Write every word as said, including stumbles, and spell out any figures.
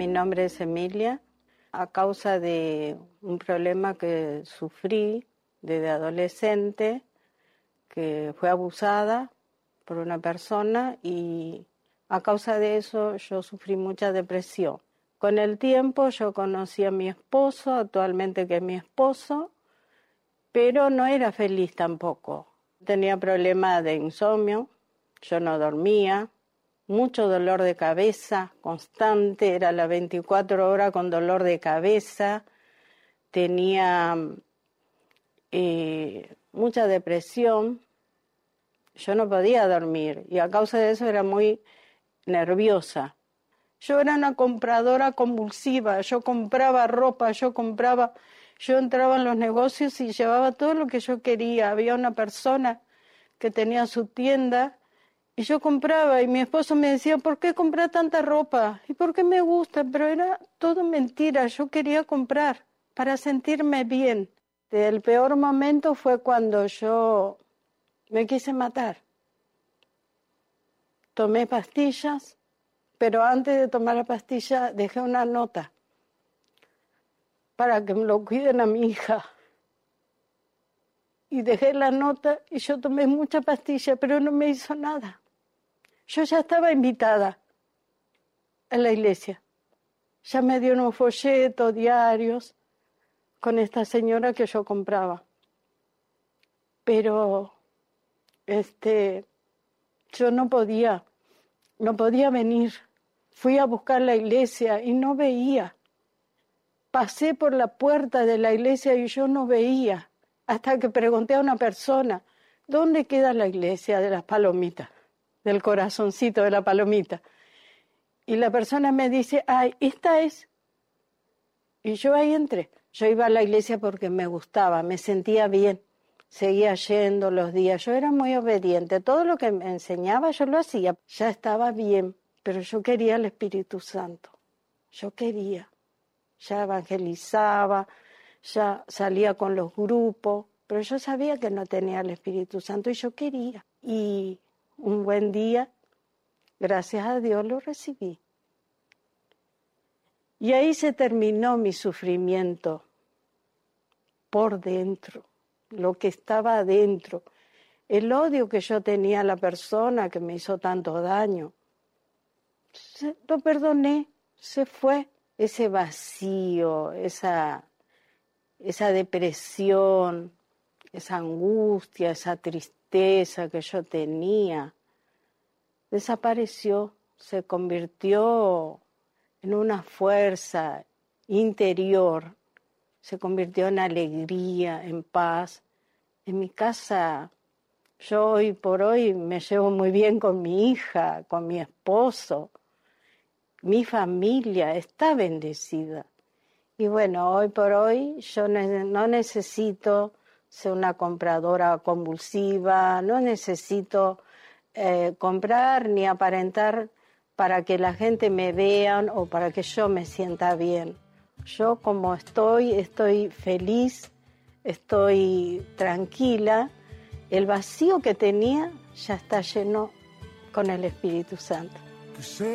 Mi nombre es Emilia. A causa de un problema que sufrí desde adolescente, que fue abusada por una persona y a causa de eso yo sufrí mucha depresión. Con el tiempo yo conocí a mi esposo, actualmente que es mi esposo, pero no era feliz tampoco. Tenía problemas de insomnio, yo no dormía, mucho dolor de cabeza constante, era las veinticuatro horas con dolor de cabeza, tenía eh, mucha depresión, yo no podía dormir y a causa de eso era muy nerviosa. Yo era una compradora compulsiva, yo compraba ropa, yo compraba, yo entraba en los negocios y llevaba todo lo que yo quería. Había una persona que tenía su tienda y yo compraba y mi esposo me decía, ¿por qué comprar tanta ropa? ¿Y por qué me gusta? Pero era todo mentira, yo quería comprar para sentirme bien. El peor momento fue cuando yo me quise matar. Tomé pastillas, pero antes de tomar la pastilla dejé una nota para que me lo cuiden a mi hija. Y dejé la nota y yo tomé mucha pastilla, pero no me hizo nada. Yo ya estaba invitada a la iglesia. Ya me dio unos folletos diarios con esta señora que yo compraba. Pero este, yo no podía, no podía venir. Fui a buscar la iglesia y no veía. Pasé por la puerta de la iglesia y yo no veía. Hasta que pregunté a una persona, ¿dónde queda la iglesia de las palomitas? Del corazoncito de la palomita. Y la persona me dice, ay, esta es. Y yo ahí entré. Yo iba a la iglesia porque me gustaba, me sentía bien. Seguía yendo los días. Yo era muy obediente. Todo lo que me enseñaba yo lo hacía. Ya estaba bien, pero yo quería el Espíritu Santo. Yo quería. Ya evangelizaba, ya salía con los grupos, pero yo sabía que no tenía el Espíritu Santo y yo quería. Y un buen día, gracias a Dios, lo recibí. Y ahí se terminó mi sufrimiento por dentro, lo que estaba adentro. El odio que yo tenía a la persona que me hizo tanto daño, se, lo perdoné, se fue. Ese vacío, esa, esa depresión, esa angustia, esa tristeza que yo tenía, desapareció, se convirtió en una fuerza interior, se convirtió en alegría, en paz. En mi casa, yo hoy por hoy me llevo muy bien con mi hija, con mi esposo. Mi familia está bendecida. Y bueno, hoy por hoy yo no necesito ser una compradora compulsiva, no necesito eh, comprar ni aparentar para que la gente me vea o para que yo me sienta bien. Yo como estoy, estoy feliz, estoy tranquila. El vacío que tenía ya está lleno con el Espíritu Santo.